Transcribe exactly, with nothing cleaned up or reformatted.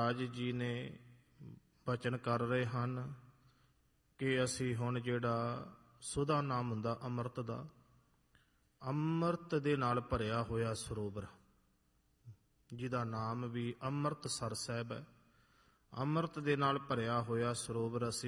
ਮਹਾਰਾਜ ਜੀ ਨੇ ਬਚਨ ਕਰ ਰਹੇ ਹਨ ਕਿ ਅਸੀਂ ਹੁਣ ਜਿਹੜਾ ਸੁਦਾ ਨਾਮ ਹੁੰਦਾ ਅੰਮ੍ਰਿਤ ਦਾ, ਅੰਮ੍ਰਿਤ ਦੇ ਨਾਲ ਭਰਿਆ ਹੋਇਆ ਸਰੋਵਰ, ਜਿਹਦਾ ਨਾਮ ਵੀ ਅੰਮ੍ਰਿਤਸਰ ਸਾਹਿਬ ਹੈ, ਅੰਮ੍ਰਿਤ ਦੇ ਨਾਲ ਭਰਿਆ ਹੋਇਆ ਸਰੋਵਰ ਅਸੀਂ